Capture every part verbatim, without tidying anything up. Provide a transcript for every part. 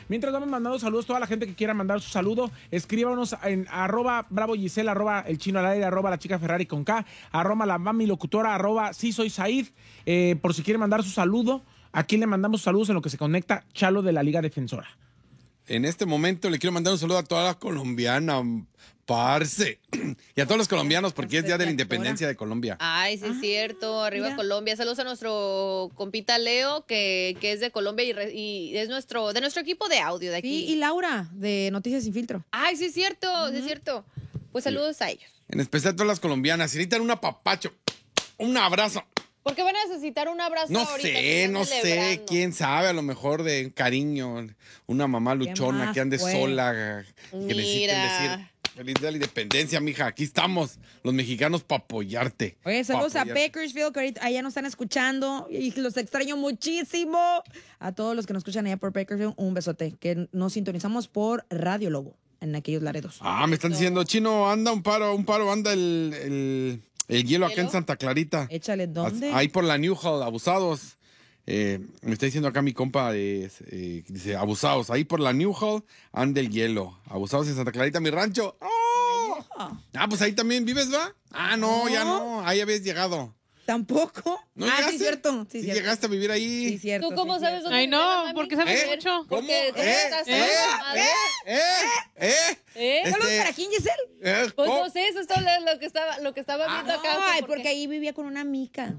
Mientras vamos mandando saludos, toda la gente que quiera mandar su saludo, escríbanos en arroba bravo Giselle, arroba el chino al aire, arroba la chica Ferrari con K, arroba la mami locutora, arroba sí soy Said, eh, por si quiere mandar su saludo. Aquí le mandamos saludos en lo que se conecta Chalo de la Liga Defensora. En este momento le quiero mandar un saludo a toda la colombiana, parce. Y a todos los colombianos, porque es Día de la Independencia de Colombia. Ay, sí, es ah, cierto. Arriba mira. Colombia. Saludos a nuestro compita Leo, que, que es de Colombia y, re, y es nuestro de nuestro equipo de audio de aquí. Sí, y Laura, de Noticias Sin Filtro. Ay, sí, es cierto, uh-huh. sí, es cierto. Pues saludos sí. a ellos. En especial a todas las colombianas. Si necesitan un apapacho, un abrazo. ¿Por qué van a necesitar un abrazo no ahorita? Sé, no sé, quién sabe, a lo mejor de cariño, una mamá luchona que ande fue? sola, que Mira. necesiten decir, feliz día de la independencia, mija, aquí estamos, los mexicanos para apoyarte. Oye, saludos pa a Bakersfield, que ahorita allá nos están escuchando y los extraño muchísimo. A todos los que nos escuchan allá por Bakersfield, un besote, que nos sintonizamos por Radio Lobo, en aquellos Laredos. Ah, me están diciendo, Chino, anda un paro, un paro, anda el... el... El hielo acá en Santa Clarita. Échale, ¿dónde? Ahí por la Newhall, abusados. Eh, me está diciendo acá mi compa, eh, eh, dice, abusados. Ahí por la Newhall anda el hielo. Abusados en Santa Clarita, mi rancho. ¡Oh! Ah, pues ahí también vives, ¿va? Ah, no, no. ya no. Ahí habías llegado. ¿Tampoco? ¿No ah, llegaste? sí, cierto. Sí, sí cierto. llegaste a vivir ahí. Sí, cierto. ¿Tú cómo sí, sabes cierto. dónde? Ay, no, porque sabes ¿Eh? mucho. ¿Cómo? Porque ¿Eh? estás ¿Eh? ¿Eh? ¿Eh? ¿Eh? ¿Eh? ¿Saludos Este... para quién, Giselle? ¿Eh? Pues ¿Cómo? no sé, eso es todo lo que estaba, lo que estaba viendo Ah, acá. Ay, porque... porque ahí vivía con una mica.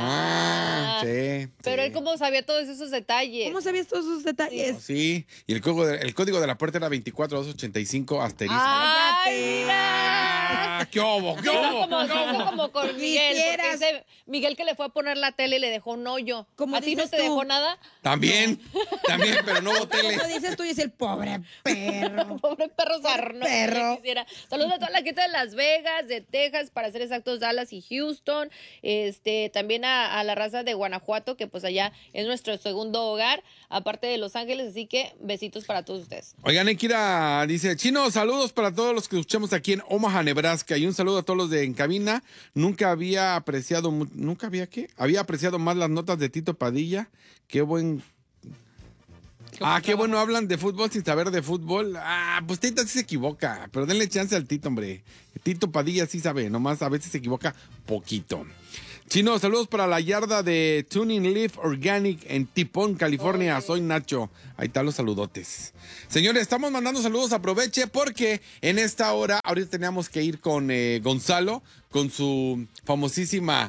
Ajá, ah, sí. Pero sí. él cómo sabía todos esos detalles. ¿Cómo sabías todos esos detalles? Sí, y el código, de, el código de la puerta era veinticuatro doscientos ochenta y cinco asterisco. ¡Ay, mira! Ah, ¡Qué obo, qué obo! Como, como, como con Miguel, porque ese Miguel que le fue a poner la tele y le dejó un hoyo. ¿A ti no te tú? dejó nada? También, también, pero no hubo tele. Lo dices tú y es el pobre perro. Pobre perro sarno. Perro. Saludos a toda la gente de Las Vegas, de Texas, para ser exactos, Dallas y Houston. Este, también a, a la raza de Guanajuato, que pues allá es nuestro segundo hogar, aparte de Los Ángeles, así que besitos para todos ustedes. Oigan, Ekira dice, Chino, saludos para todos los que escuchamos aquí en Omaha, Nebraska, y un saludo a todos los de En Cabina. Nunca había apreciado, ¿nunca había qué? Había apreciado más las notas de Tito Padilla. Qué buen... Ah, qué bueno, hablan de fútbol sin saber de fútbol. Ah, pues Tito sí se equivoca, pero denle chance al Tito, hombre. Tito Padilla sí sabe, nomás a veces se equivoca poquito. Chino, saludos para la yarda de Tuning Leaf Organic en Tipón, California. Soy Nacho. Ahí están los saludotes. Señores, estamos mandando saludos. Aproveche porque en esta hora, ahorita teníamos que ir con eh, Gonzalo, con su famosísima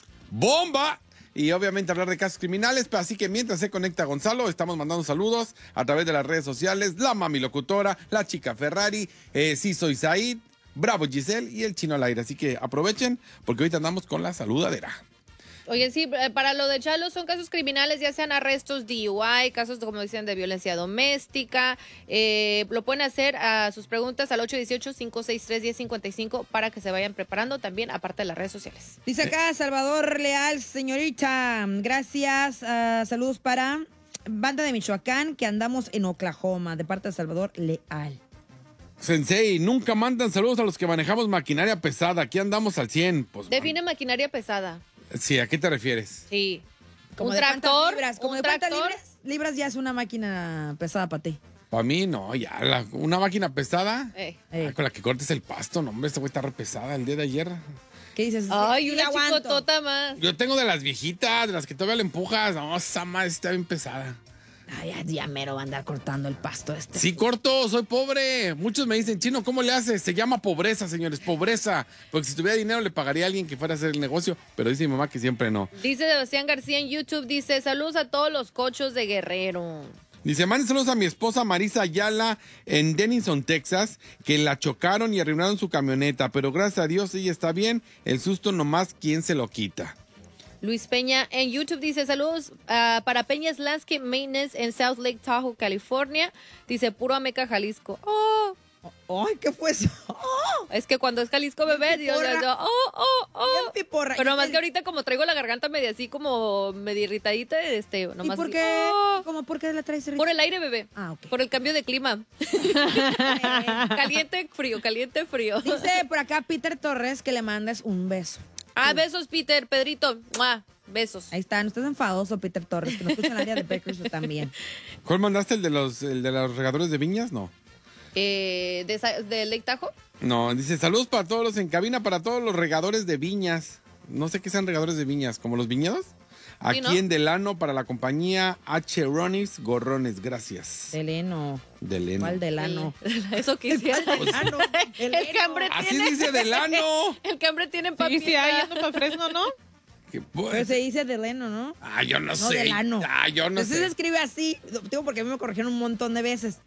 bomba. Y obviamente hablar de casos criminales, pero así que mientras se conecta Gonzalo, estamos mandando saludos a través de las redes sociales, la mami locutora, la chica Ferrari, eh, sí soy Said, Bravo Giselle y el Chino al aire. Así que aprovechen porque ahorita andamos con la saludadera. Oye, sí, para lo de Chalo son casos criminales, ya sean arrestos, D U I, casos, como dicen, de violencia doméstica. Eh, lo pueden hacer a sus preguntas al ocho uno ocho, cinco seis tres, uno cero cinco cinco para que se vayan preparando también, aparte de las redes sociales. Dice acá Salvador Leal, señorita, gracias. Uh, saludos para Banda de Michoacán, que andamos en Oklahoma, de parte de Salvador Leal. Sensei, nunca mandan saludos a los que manejamos maquinaria pesada. Aquí andamos al cien. Pues, define man. maquinaria pesada. Sí, ¿a qué te refieres? Sí. Como un de tractor. Libras, como un de cuántas tractor. libras, libras ya es una máquina pesada para ti. Para mí, no, ya. La, una máquina pesada. Eh. Ay, con la que cortes el pasto, no, hombre, esta güey está re pesada el día de ayer. ¿Qué dices? Ay, sí, una chicotota más. Yo tengo de las viejitas, de las que todavía le empujas. No, esa madre está bien pesada. Ay, ya mero va a andar cortando el pasto este. Sí, corto, soy pobre. Muchos me dicen, Chino, ¿cómo le haces? Se llama pobreza, señores, pobreza. Porque si tuviera dinero le pagaría a alguien que fuera a hacer el negocio, pero dice mi mamá que siempre no. Dice Sebastián García en YouTube, dice, saludos a todos los cochos de Guerrero. Dice, manden saludos a mi esposa Marisa Ayala en Denison, Texas, que la chocaron y arruinaron su camioneta, pero gracias a Dios ella está bien. El susto nomás, ¿quién se lo quita? Luis Peña en YouTube dice, saludos uh, para Peña's Landscape Maintenance en South Lake Tahoe, California. Dice, puro Ameca, Jalisco. ¡Oh! ¡Ay, qué fue eso! ¡Oh! Es que cuando es Jalisco, bebé, Dios, Dios, Dios, ¡oh, oh, oh! Piporra. Pero nomás que ahorita como traigo la garganta media así como media irritadita, este, nomás ¿Y por así, qué? ¡oh! ¿Cómo por qué la traes irritada? Por el aire, bebé. Ah, ok. Por el cambio de clima. Caliente, frío, caliente, frío. Dice por acá Peter Torres que le mandes un beso. Ah, besos, Peter, Pedrito. ¡Mua! Besos. Ahí está, no estás enfadoso, Peter Torres, que nos escucha en el área de Bakersfield también. ¿Cuál mandaste? ¿El de los, el de los regadores de viñas? No. Eh, ¿de, Sa- de Lake Tahoe? No, dice saludos para todos los en cabina, para todos los regadores de viñas. No sé qué sean regadores de viñas, ¿como los viñedos? Aquí ¿no? en Delano para la compañía H. Ronis Gorrones, gracias. Deleno. Deleno. ¿Cuál Delano? Eso quisiera. Delano? El cambre Así tiene. dice Delano. El cambre tiene Sí, papita. sí, ahí ando para Fresno, ¿no? ¿Qué Pero pues? se dice Deleno, ¿no? Ah, yo no, No, sé. Delano. Ah, yo no Entonces se sé. escribe así, digo, porque a mí me corrigieron un montón de veces.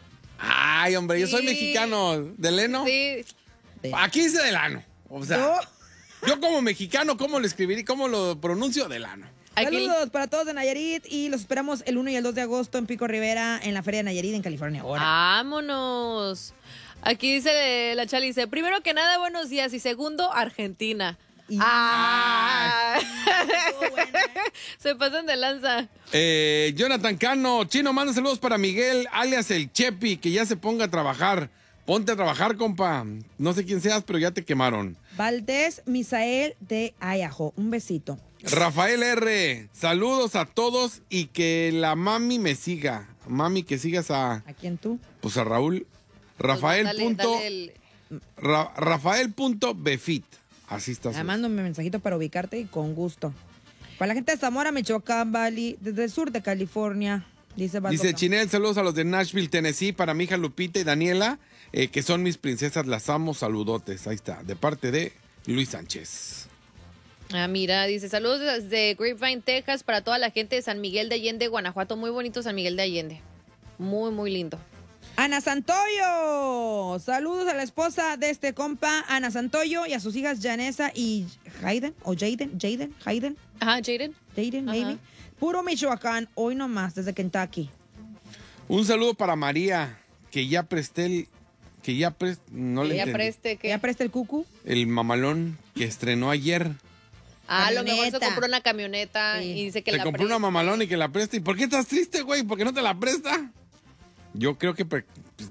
Ay, hombre, yo soy Sí. mexicano. ¿Deleno? Sí. De- Aquí dice Delano. O sea, ¿No? yo como mexicano, ¿cómo lo escribiría? ¿Cómo lo pronuncio? Delano. Aquí- Saludos para todos de Nayarit y los esperamos el uno y el dos de agosto en Pico Rivera en la Feria de Nayarit en California. Ahora. Vámonos. Aquí dice la Chali, dice, primero que nada, buenos días. Y segundo, Argentina. Y- Ah. Estuvo bueno, ¿eh? Se pasan de lanza. Eh, Jonathan Cano, Chino, manda saludos para Miguel, alias el Chepi, que ya se ponga a trabajar. Ponte a trabajar, compa. No sé quién seas, pero ya te quemaron. Valdés Misael de Ayajo. Un besito. Rafael R, saludos a todos y que la mami me siga. Mami, que sigas a, ¿A quién tú? pues a Raúl. Rafael Dale- punto, dale el- Ra- Rafael punto Befit. Así está. Ya su- mando un mensajito para ubicarte y con gusto. Para la gente de Zamora, Michoacán, Bali, desde el sur de California, dice Baldo Dice Cam- Chinel, saludos a los de Nashville, Tennessee, para mi hija Lupita y Daniela, eh, que son mis princesas, las amo, saludotes. Ahí está, de parte de Luis Sánchez. Ah, mira, dice, saludos desde Grapevine, Texas, para toda la gente de San Miguel de Allende, Guanajuato. Muy bonito San Miguel de Allende. Muy, muy lindo. Ana Santoyo. Saludos a la esposa de este compa, Ana Santoyo, y a sus hijas Janessa y Hayden, o Jaden, Jaden, Hayden, Ajá, Jaden. Jaden, Ajá. maybe. Puro Michoacán, hoy nomás, desde Kentucky. Un saludo para María, que ya presté el, que ya pres- no le Ya entendí. preste que... ¿Ya presta el cucu? El mamalón que estrenó ayer. Ah, a lo mejor se Camioneta. compró una camioneta Sí. y dice que Se la compró una presta. mamalón y que la presta. ¿Y por qué estás triste, güey? ¿Por qué no te la presta? Yo creo que... pues,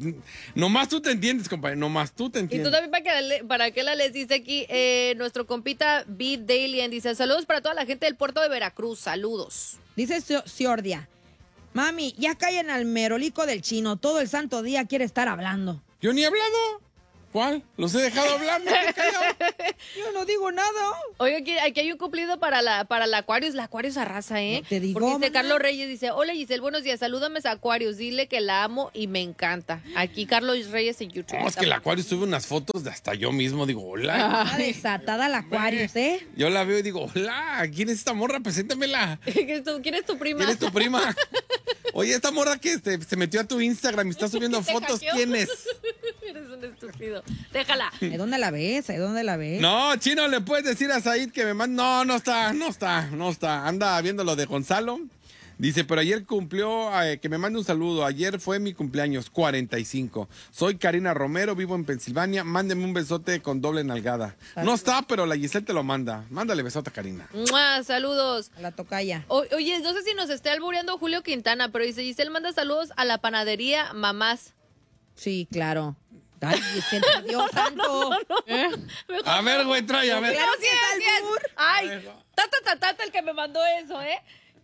nomás tú te entiendes, compañero. Nomás tú te Y tú entiendes. también para que, le- para que la les dice aquí, eh, nuestro compita B. Dalien dice, saludos para toda la gente del puerto de Veracruz, saludos. Dice Sio- Ciordia. Mami, ya callen al merolico del chino. Todo el santo día quiere estar hablando. Yo ni he hablado. ¿Cuál? Los he dejado hablar. ¿No? ¿Qué callado? Yo no digo nada. Oye, aquí, aquí hay un cumplido para la para la Aquarius, la Aquarius arrasa, ¿eh? No te digo, Porque dice mamá. Carlos Reyes, dice, hola Giselle, buenos días, salúdame a Aquarius, dile que la amo y me encanta. Aquí Carlos Reyes en YouTube. No, es que el Acuario sube unas fotos de hasta yo mismo. Digo, hola. Está desatada la Aquarius, ¿eh? Yo la veo y digo, hola, ¿quién es esta morra? Preséntamela. ¿Quién es tu, quién es tu prima? ¿Quién es tu prima? Oye, esta morra que se, se metió a tu Instagram y está subiendo ¿Te fotos, hackeó? ¿quién es? Eres un estúpido. Déjala. ¿De dónde la ves? ¿De dónde la ves? No, Chino, ¿le puedes decir a Said que me mande? No, no está, no está, no está. Anda viendo lo de Gonzalo. Dice, pero ayer cumplió, eh, que me mande un saludo. Ayer fue mi cumpleaños, cuarenta y cinco. Soy Karina Romero, vivo en Pensilvania. Mándeme un besote con doble nalgada. No está, pero la Giselle te lo manda. Mándale besote a Karina. ¡Mua! Saludos. A la tocaya. O- oye, no sé si nos está albureando Julio Quintana, pero dice, Giselle manda saludos a la panadería Mamás. Sí, claro. Ay, Giselle, por Dios santo. Mejor A ver, güey, trae, a ver. No, sí es, sí es. Ay, ver, no. tata, tata, tata, el que me mandó eso, ¿eh?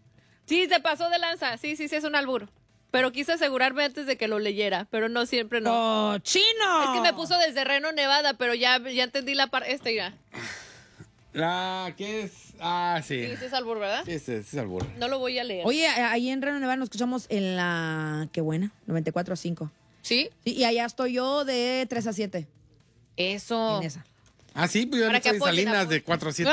Sí, se pasó de lanza. Sí, sí, sí, es un albur. Pero quise asegurarme antes de que lo leyera, pero no siempre no. ¡Oh, chino! Es que me puso desde Reno, Nevada, pero ya, ya entendí la parte. Este, ya. La, ¿qué es? Ah, sí. Sí, sí es albur, ¿verdad? Sí, ese ese es el burro. No lo voy a leer. Oye, a- ahí en Reno Nevada nos escuchamos en la... Qué buena, noventa y cuatro a cinco. ¿Sí? Sí, y allá estoy yo de tres a siete. Eso. En esa. Ah, sí, pues yo Para no que soy apoyen, Salinas apoyen. de cuatro a siete.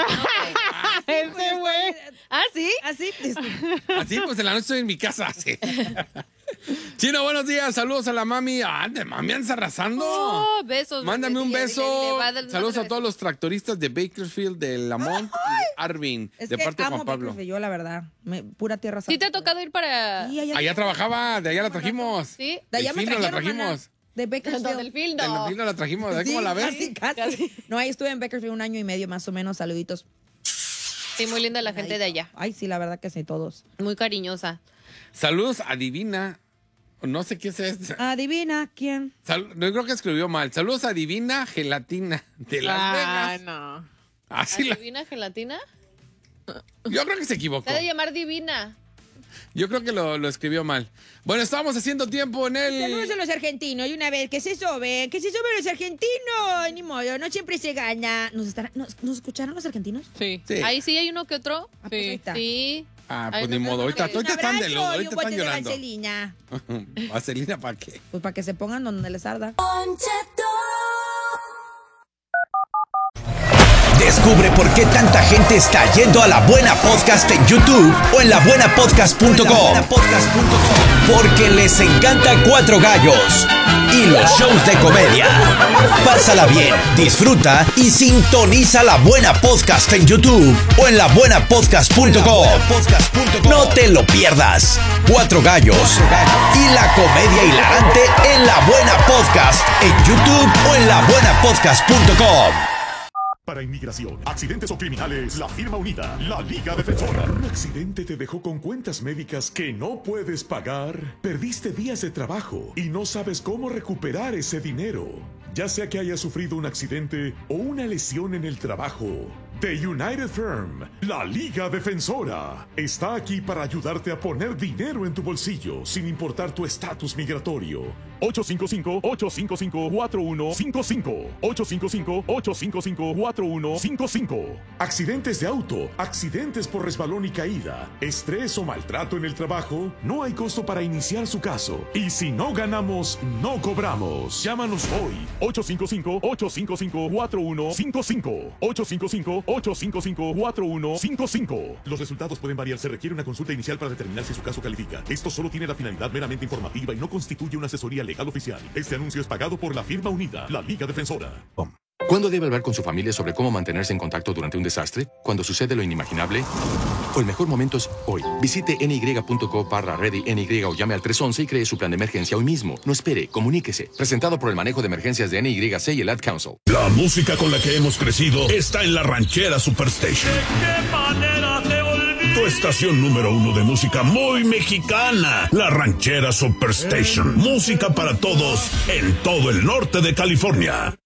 Ese güey. ¿Ah, sí? Así. Así, pues en la noche estoy en mi casa. Sí. Chino, buenos días. Saludos a la mami. Ah, de mami andas arrasando. Oh, besos. Mándame bebé. un Dile, beso. dile, dile, va del- Saludos a mándale todos los tractoristas de Bakersfield, de Lamont y de Arvin, Es de que parte de amo Juan Pablo. Bakersfield, yo, la verdad. Me- pura tierra ¿Sí te ha santa. tocado ir para...? Sí, allá, Allá trabajaba, de allá la trajimos. ¿Sí? de allá del me Fino la trajeron, mana. trajimos. De No, Bakersfield. del film, Del no. Fino la trajimos. ¿Ves Sí, cómo la ves? Casi, casi. No, ahí estuve en Bakersfield un año y medio más o menos. Saluditos. Sí, muy linda la gente de allá. Ay, sí, la verdad que sí, todos. Muy cariñosa. Saludos a Divina. No sé qué es esto. Adivina quién. Sal- no creo que escribió mal. Saludos a Divina Gelatina de Las Ah, Vegas. no. Así la. ¿Adivina gelatina? Yo creo que se equivocó. Se ha de llamar Divina. Yo creo que lo, lo escribió mal. Bueno, estábamos haciendo tiempo en el... Saludos a los argentinos y una vez que se soben, que se soben los argentinos. Ni modo, no siempre se gana. ¿Nos, estará- nos, ¿nos escucharon los argentinos? Sí. Sí. Ahí sí hay uno que otro. Ah, pues ahí Sí. está. Sí. Ah, Ay, pues no, ni no, modo. no, Ahorita, no, ahorita Un están de abrazo lo, y un ahorita bote están de llorando. vaselina. ¿Vaselina para qué? Pues para que se pongan donde les arda. Descubre por qué tanta gente está yendo a La Buena Podcast en YouTube o en la buena podcast punto com. Porque les encanta Cuatro Gallos y los shows de comedia. Pásala bien, disfruta y sintoniza La Buena Podcast en YouTube o en la buena podcast punto com. No te lo pierdas. Cuatro Gallos y la comedia hilarante en La Buena Podcast en YouTube o en la buena podcast punto com. Para inmigración, accidentes o criminales, la firma unida, la Liga Defensora. ¿Un accidente te dejó con cuentas médicas que no puedes pagar? ¿Perdiste días de trabajo y no sabes cómo recuperar ese dinero? Ya sea que hayas sufrido un accidente o una lesión en el trabajo, The United Firm, la Liga Defensora, está aquí para ayudarte a poner dinero en tu bolsillo sin importar tu estatus migratorio. ocho cinco cinco, ocho cinco cinco, cuatro uno cinco cinco. ocho cinco cinco, ocho cinco cinco, cuatro uno cinco cinco. Accidentes de auto, accidentes por resbalón y caída, estrés o maltrato en el trabajo, no hay costo para iniciar su caso. Y si no ganamos, no cobramos. Llámanos hoy. ocho cinco cinco, ocho cinco cinco, cuatro uno cinco cinco. ocho cinco cinco, ocho cinco cinco, cuatro uno cinco cinco. Los resultados pueden variar. Se requiere una consulta inicial para determinar si su caso califica. Esto solo tiene la finalidad meramente informativa y no constituye una asesoría legal oficial. Este anuncio es pagado por la firma unida, la Liga Defensora. ¿Cuándo debe hablar con su familia sobre cómo mantenerse en contacto durante un desastre? ¿Cuando sucede lo inimaginable? O el mejor momento es hoy. Visite N Y punto co barra ready N Y o llame al tres once y cree su plan de emergencia hoy mismo. No espere, comuníquese. Presentado por el manejo de emergencias de N Y C y el Ad Council. La música con la que hemos crecido está en la Ranchera Superstation. Tu estación número uno de música muy mexicana. La Ranchera Superstation. Música para todos en todo el norte de California.